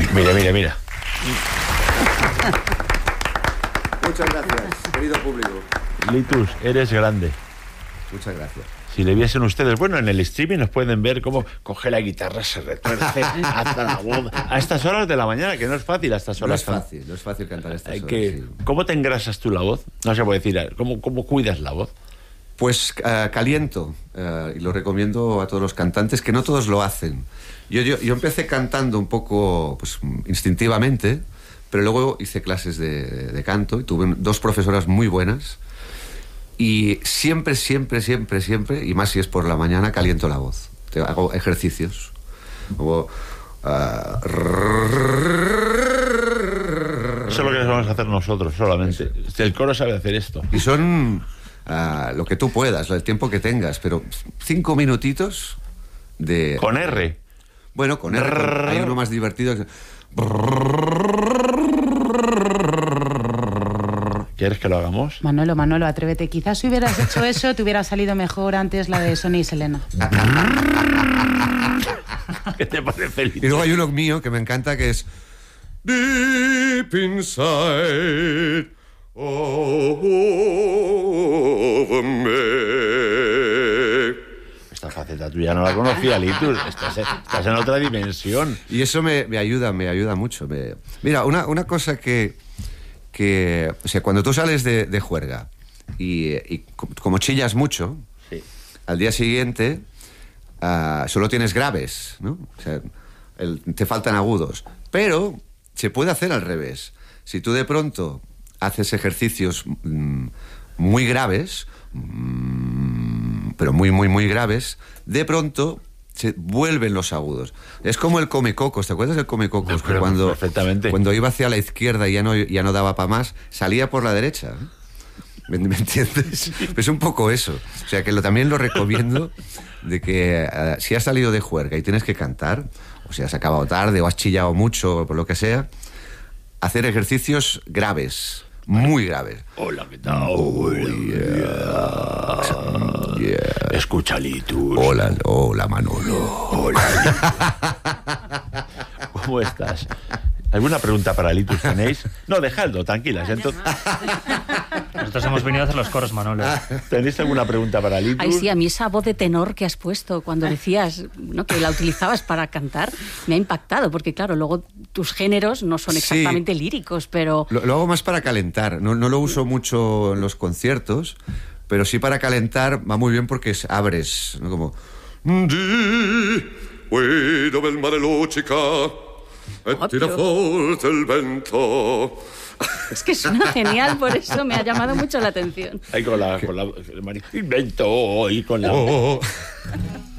Mira. Muchas gracias, querido público. Litus, eres grande. Muchas gracias. Si le viesen ustedes, bueno, en el streaming nos pueden ver cómo coge la guitarra, se retuerce hasta la voz. A estas horas de la mañana, que no es fácil a estas horas. No es fácil cantar a estas horas. Sí. ¿Cómo te engrasas tú la voz? No se puede decir, ¿cómo cuidas la voz? Pues caliento, y lo recomiendo a todos los cantantes, que no todos lo hacen. Yo empecé cantando un poco pues, instintivamente, pero luego hice clases de canto y tuve 2 profesoras muy buenas. Y siempre, y más si es por la mañana, caliento la voz. Hago ejercicios. Eso es lo que vamos a hacer nosotros solamente. El coro sabe hacer esto. Y son lo que tú puedas, el tiempo que tengas, pero 5 minutitos de... ¿Con R? Bueno, con R. Hay uno más divertido que... ¿Quieres que lo hagamos? Manolo, atrévete. Quizás si hubieras hecho eso, te hubiera salido mejor antes la de Sonia y Selena. ¿Qué te parece, Litus? Y luego hay uno mío que me encanta, que es... Deep inside of me. Esta faceta tuya no la conocía, Litus. Estás en otra dimensión. Y eso me ayuda mucho. Mira, una cosa que... O sea, cuando tú sales de juerga y como chillas mucho, sí, al día siguiente solo tienes graves, ¿no? O sea, te faltan agudos. Pero se puede hacer al revés. Si tú de pronto haces ejercicios muy graves, pero muy graves, de pronto se vuelven los agudos. Es como el comecocos. ¿Te acuerdas del comecocos? Que cuando iba hacia la izquierda y ya no daba para más, salía por la derecha. ¿Me entiendes? Es un poco eso. O sea, que también lo recomiendo, de que si has salido de juerga y tienes que cantar, o si has acabado tarde o has chillado mucho o por lo que sea, hacer ejercicios graves. Muy graves. Hola, ¿qué tal? Escucha, Litus. Hola, Manolo. Hola. ¿Cómo estás? ¿Alguna pregunta para Litus tenéis? No, dejadlo, tranquilas. Nosotros hemos venido a hacer los coros, Manolo. ¿Tenéis alguna pregunta para Litus? Ay, sí, a mí esa voz de tenor que has puesto cuando decías, ¿no?, que la utilizabas para cantar, me ha impactado, porque claro, luego tus géneros no son exactamente líricos, pero... Lo hago más para calentar, no lo uso mucho en los conciertos, pero sí para calentar va muy bien porque abres, ¿no? Como... dove il mare luccica e tira forte il vento. Es que suena genial, por eso me ha llamado mucho la atención. Ahí con la invento y con la...